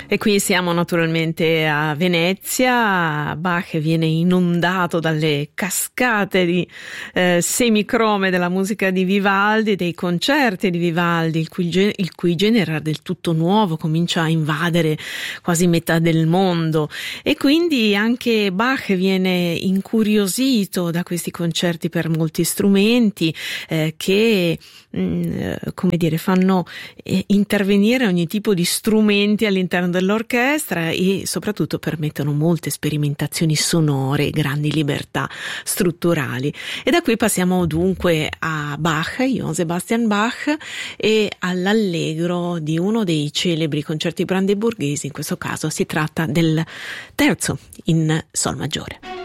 E qui siamo naturalmente a Venezia. Bach viene inondato dalle cascate di semicrome della musica di Vivaldi, dei concerti di Vivaldi, il cui genere era del tutto nuovo, comincia a invadere quasi metà del mondo, e quindi anche Bach viene incuriosito da questi concerti per molti strumenti che come dire, fanno intervenire ogni tipo di strumenti all'interno dell'orchestra e soprattutto permettono molte sperimentazioni sonore, grandi libertà strutturali. E da qui passiamo dunque a Bach, Johann Sebastian Bach, e all'allegro di uno dei celebri concerti brandeburghesi. In questo caso si tratta del terzo in sol maggiore.